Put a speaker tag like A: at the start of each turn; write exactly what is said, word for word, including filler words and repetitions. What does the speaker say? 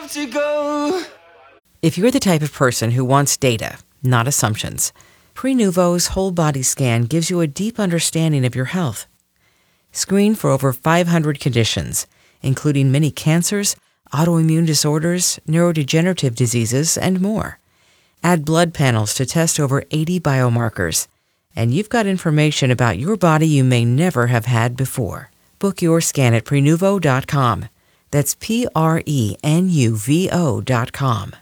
A: to go.
B: If you're the type of person who wants data, not assumptions, Prenuvo's whole body scan gives you a deep understanding of your health. Screen for over five hundred conditions, including many cancers, autoimmune disorders, neurodegenerative diseases, and more. Add blood panels to test over eighty biomarkers, and you've got information about your body you may never have had before. Book your scan at Prenuvo dot com. That's P R E N U V O dot com.